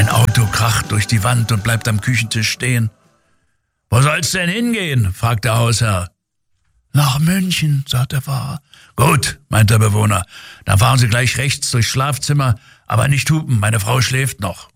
Ein Auto kracht durch die Wand und bleibt am Küchentisch stehen. »Wo soll's denn hingehen?« fragt der Hausherr. »Nach München«, sagt der Fahrer. »Gut«, meint der Bewohner, »dann fahren Sie gleich rechts durchs Schlafzimmer, aber nicht hupen, meine Frau schläft noch.«